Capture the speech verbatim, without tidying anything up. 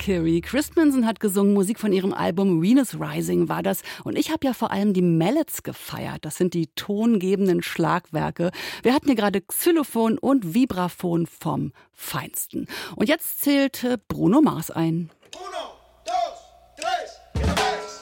Carey. Chris Manson hat gesungen, Musik von ihrem Album Venus Rising war das. Und ich habe ja vor allem die Mallets gefeiert. Das sind die tongebenden Schlagwerke. Wir hatten hier gerade Xylophon und Vibraphon vom Feinsten. Und jetzt zählt Bruno Mars ein.